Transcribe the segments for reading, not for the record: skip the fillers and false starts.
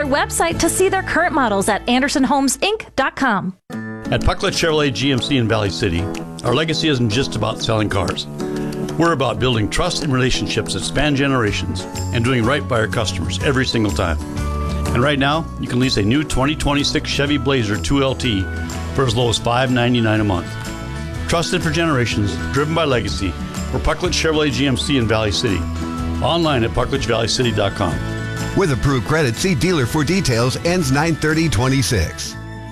their website to see their current models at AndersonHomesInc.com. At Pucklet Chevrolet GMC in Valley City, our legacy isn't just about selling cars. We're about building trust and relationships that span generations and doing right by our customers every single time. And right now, you can lease a new 2026 Chevy Blazer 2LT for as low as $599 a month. Trusted for generations, driven by legacy, we're Pucklet Chevrolet GMC in Valley City. Online at PuckletValleyCity.com. With approved credit, see dealer for details. Ends 9/30/26.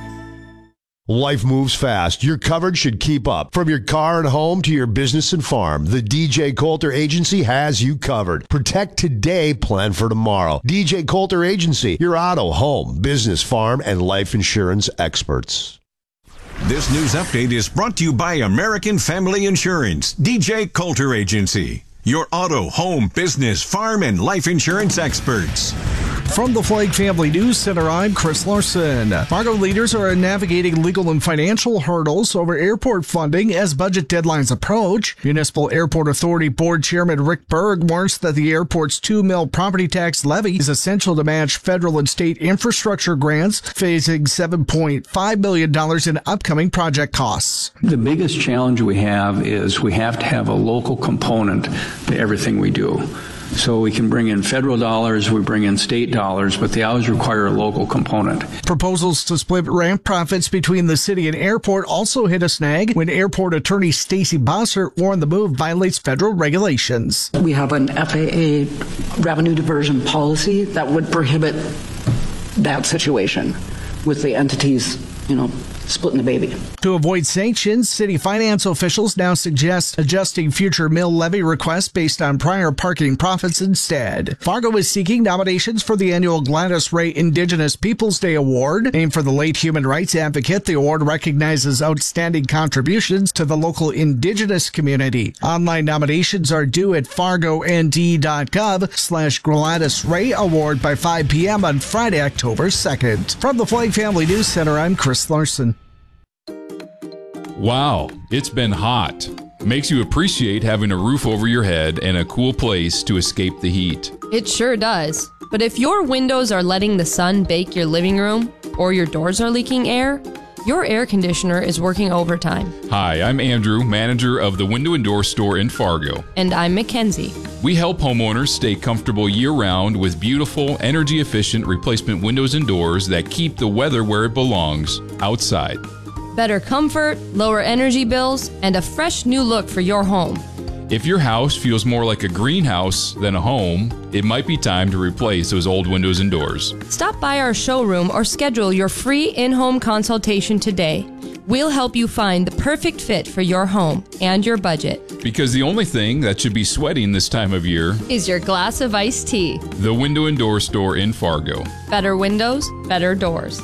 Life moves fast. Your coverage should keep up. From your car and home to your business and farm, the DJ Coulter Agency has you covered. Protect today, plan for tomorrow. DJ Coulter Agency, your auto, home, business, farm, and life insurance experts. This news update is brought to you by American Family Insurance, DJ Coulter Agency, your auto, home, business, farm, and life insurance experts. From the Flagg Family News Center, I'm Chris Larson. Fargo leaders are navigating legal and financial hurdles over airport funding as budget deadlines approach. Municipal Airport Authority Board Chairman Rick Berg warns that the airport's $2 million property tax levy is essential to match federal and state infrastructure grants, facing $7.5 million in upcoming project costs. The biggest challenge we have is we have to have a local component to everything we do. So we can bring in federal dollars, we bring in state dollars, but they always require a local component. Proposals to split ramp profits between the city and airport also hit a snag when airport attorney Stacey Bossert warned the move violates federal regulations. We have an FAA revenue diversion policy that would prohibit that situation with the entities, splitting the baby. To avoid sanctions, city finance officials now suggest adjusting future mill levy requests based on prior parking profits instead. Fargo is seeking nominations for the annual Gladys Ray Indigenous Peoples Day Award. Named for the late human rights advocate, the award recognizes outstanding contributions to the local indigenous community. Online nominations are due at fargoND.gov/Gladys Ray Award by 5 p.m. on Friday, October 2nd. From the Flagg Family News Center, I'm Chris Larson. Wow, it's been hot. Makes you appreciate having a roof over your head and a cool place to escape the heat. It sure does. But if your windows are letting the sun bake your living room, or your doors are leaking air, your air conditioner is working overtime. Hi, I'm Andrew, manager of the Window and Door Store in Fargo. And I'm Mackenzie. We help homeowners stay comfortable year-round with beautiful, energy-efficient replacement windows and doors that keep the weather where it belongs, outside. Better comfort, lower energy bills, and a fresh new look for your home. If your house feels more like a greenhouse than a home, it might be time to replace those old windows and doors. Stop by our showroom or schedule your free in-home consultation today. We'll help you find the perfect fit for your home and your budget. Because the only thing that should be sweating this time of year is your glass of iced tea. The Window and Door Store in Fargo. Better windows, better doors.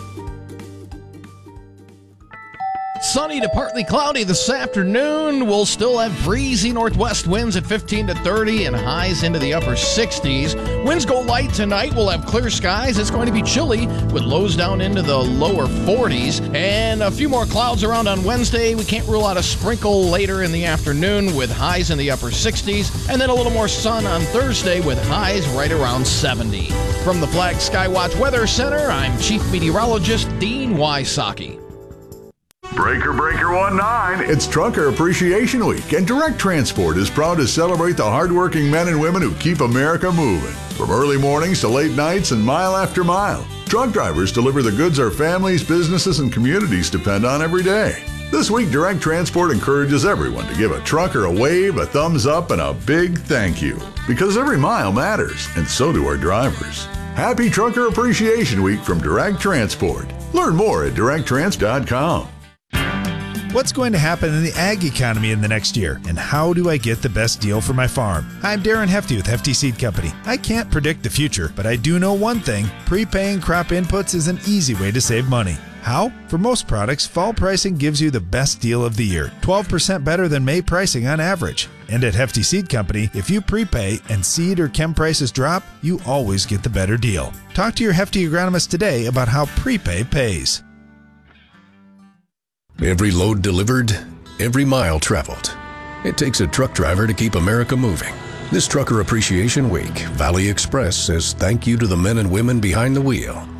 Sunny to partly cloudy this afternoon. We'll still have breezy northwest winds at 15 to 30 and highs into the upper 60s. Winds go light tonight. We'll have clear skies. It's going to be chilly with lows down into the lower 40s. And a few more clouds around on Wednesday. We can't rule out a sprinkle later in the afternoon with highs in the upper 60s. And then a little more sun on Thursday with highs right around 70. From the Flagg Skywatch Weather Center, I'm Chief Meteorologist Dean Wysocki. Breaker 19. It's Trucker Appreciation Week, and Direct Transport is proud to celebrate the hardworking men and women who keep America moving. From early mornings to late nights and mile after mile, truck drivers deliver the goods our families, businesses, and communities depend on every day. This week, Direct Transport encourages everyone to give a trucker a wave, a thumbs up, and a big thank you. Because every mile matters, and so do our drivers. Happy Trucker Appreciation Week from Direct Transport. Learn more at directtrans.com. What's going to happen in the ag economy in the next year, and how do I get the best deal for my farm? I'm Darren Hefty with Hefty Seed Company. I can't predict the future, but I do know one thing: prepaying crop inputs is an easy way to save money. How? For most products, fall pricing gives you the best deal of the year, 12% better than May pricing on average. And at Hefty Seed Company, if you prepay and seed or chem prices drop, you always get the better deal. Talk to your Hefty agronomist today about how prepay pays. Every load delivered, every mile traveled. It takes a truck driver to keep America moving. This Trucker Appreciation Week, Valley Express says thank you to the men and women behind the wheel.